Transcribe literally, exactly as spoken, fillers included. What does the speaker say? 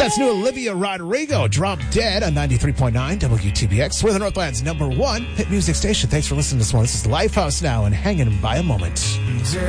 That's new Olivia Rodrigo, Drop Dead on ninety-three point nine W T B X. We're the Northland's number one hit music station. Thanks for listening to this one. This is Lifehouse now and Hanging by a Moment.